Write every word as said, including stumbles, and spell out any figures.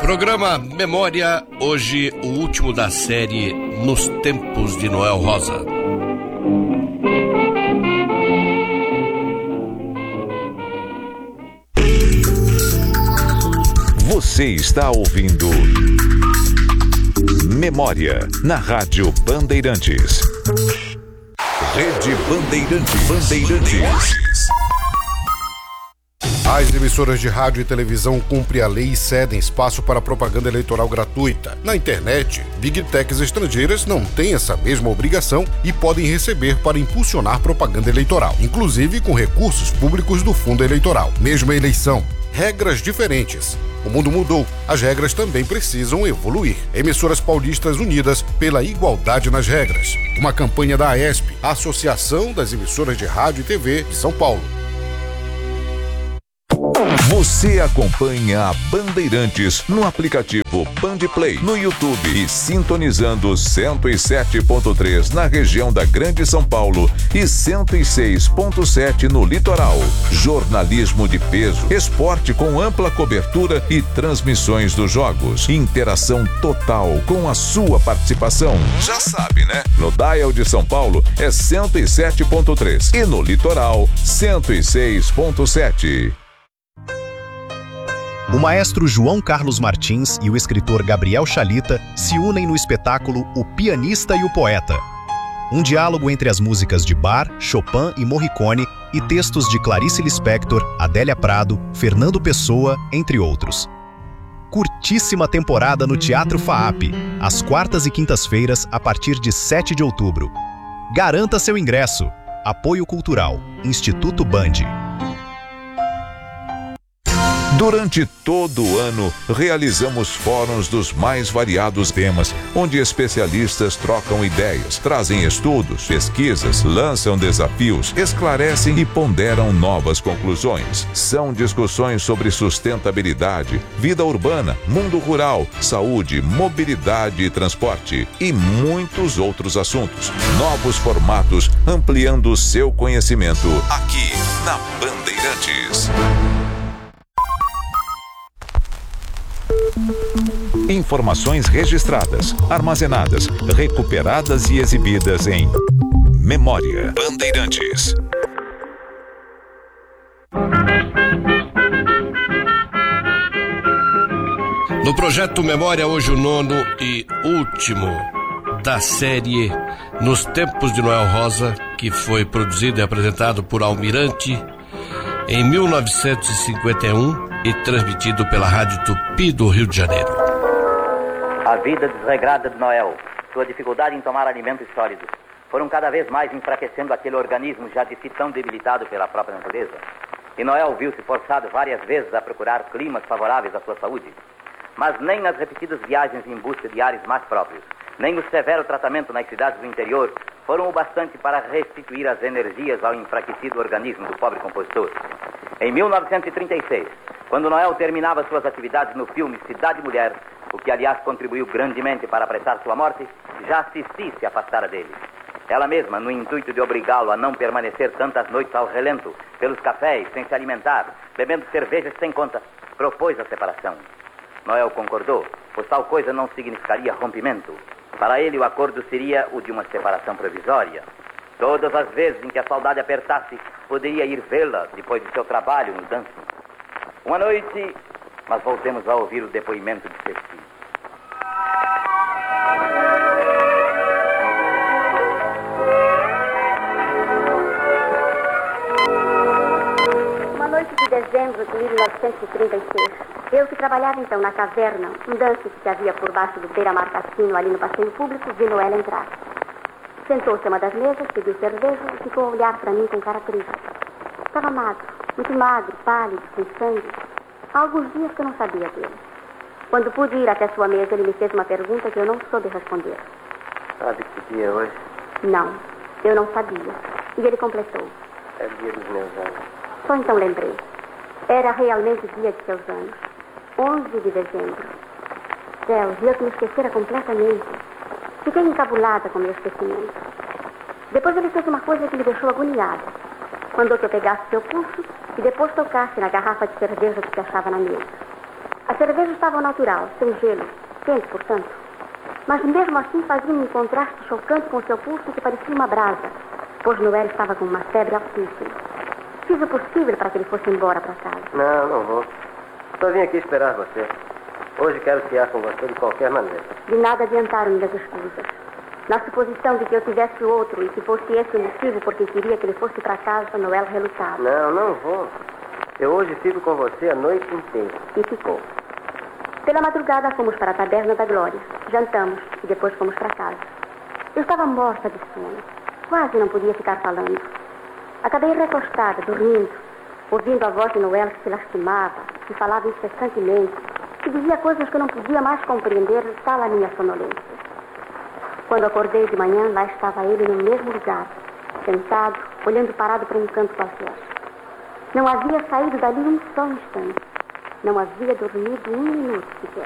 Programa Memória, hoje o último da série Nos Tempos de Noel Rosa. Você está ouvindo Memória na Rádio Bandeirantes. Rede Bandeirantes. Bandeirantes. As emissoras de rádio e televisão cumprem a lei e cedem espaço para propaganda eleitoral gratuita. Na internet, Big Techs estrangeiras não têm essa mesma obrigação e podem receber para impulsionar propaganda eleitoral, inclusive com recursos públicos do fundo eleitoral. Mesma eleição, regras diferentes. O mundo mudou, as regras também precisam evoluir. Emissoras paulistas unidas pela igualdade nas regras. Uma campanha da AESP, a Associação das Emissoras de Rádio e T V de São Paulo. Você acompanha a Bandeirantes no aplicativo Bandplay, no YouTube e sintonizando cento e sete ponto três na região da Grande São Paulo e cento e seis ponto sete no litoral. Jornalismo de peso, esporte com ampla cobertura e transmissões dos jogos. Interação total com a sua participação. Já sabe, né? No Dial de São Paulo é cento e sete ponto três e no litoral cento e seis ponto sete. O maestro João Carlos Martins e o escritor Gabriel Chalita se unem no espetáculo O Pianista e o Poeta. Um diálogo entre as músicas de Bach, Chopin e Morricone e textos de Clarice Lispector, Adélia Prado, Fernando Pessoa, entre outros. Curtíssima temporada no Teatro FAAP, às quartas e quintas-feiras, a partir de sete de outubro. Garanta seu ingresso. Apoio Cultural, Instituto Band. Durante todo o ano, realizamos fóruns dos mais variados temas, onde especialistas trocam ideias, trazem estudos, pesquisas, lançam desafios, esclarecem e ponderam novas conclusões. São discussões sobre sustentabilidade, vida urbana, mundo rural, saúde, mobilidade e transporte e muitos outros assuntos. Novos formatos, ampliando o seu conhecimento aqui na Bandeirantes. Informações registradas, armazenadas, recuperadas e exibidas em Memória Bandeirantes. No projeto Memória, hoje o nono e último da série Nos Tempos de Noel Rosa, que foi produzido e apresentado por Almirante em mil novecentos e cinquenta e um e transmitido pela Rádio Tupi do Rio de Janeiro. A vida desregrada de Noel, sua dificuldade em tomar alimentos sólidos, foram cada vez mais enfraquecendo aquele organismo já de si tão debilitado pela própria natureza. E Noel viu-se forçado várias vezes a procurar climas favoráveis à sua saúde. Mas nem as repetidas viagens em busca de ares mais próprios, nem o severo tratamento nas cidades do interior foram o bastante para restituir as energias ao enfraquecido organismo do pobre compositor. Em mil novecentos e trinta e seis, quando Noel terminava suas atividades no filme Cidade Mulher, o que aliás contribuiu grandemente para apressar sua morte, já Cici se afastara dele. Ela mesma, no intuito de obrigá-lo a não permanecer tantas noites ao relento, pelos cafés, sem se alimentar, bebendo cervejas sem conta, propôs a separação. Noel concordou, pois tal coisa não significaria rompimento. Para ele, o acordo seria o de uma separação provisória. Todas as vezes em que a saudade apertasse, poderia ir vê-la depois de seu trabalho no Dancing. Uma noite, mas voltemos a ouvir o depoimento de Ceci. Uma noite de dezembro de mil novecentos e trinta e seis, eu que trabalhava então na caverna, um Dancing que havia por baixo do beira-mar Cassino, ali no passeio público, vi Noel entrar. Sentou-se a uma das mesas, pediu cerveja e ficou a olhar para mim com cara triste. Estava magro, muito magro, pálido, sem sangue. Há alguns dias que eu não sabia dele. Quando pude ir até sua mesa, ele me fez uma pergunta que eu não soube responder. Sabe que dia é hoje? Não, eu não sabia. E ele completou. É dia dos meus anos. Só então lembrei. Era realmente dia de seus anos. onze de dezembro. Céus, eu que me esquecera completamente. Fiquei encabulada com meu esquecimento. Depois ele fez uma coisa que me deixou agoniada. Mandou que eu pegasse seu pulso e depois tocasse na garrafa de cerveja que se achava na mesa. A cerveja estava ao natural, sem gelo, quente, portanto. Mas mesmo assim fazia um contraste chocante com o seu pulso que parecia uma brasa, pois Noel estava com uma febre altíssima. Fiz o possível para que ele fosse embora para casa. Não, não vou. Só vim aqui esperar você. Hoje quero fiar com você de qualquer maneira. De nada adiantaram-me as escusas. Na suposição de que eu tivesse outro e que fosse esse o motivo porque queria que ele fosse para casa, Noel relutava. Não, não vou. Eu hoje fico com você a noite inteira. E ficou. Pela madrugada fomos para a Taberna da Glória. Jantamos e depois fomos para casa. Eu estava morta de sono. Quase não podia ficar falando. Acabei recostada, dormindo, ouvindo a voz de Noel que se lastimava, que falava incessantemente, que dizia coisas que eu não podia mais compreender, tal a minha sonolência. Quando acordei de manhã, lá estava ele no mesmo lugar, sentado, olhando parado para um canto qualquer. Não havia saído dali um só instante. Não havia dormido um minuto sequer.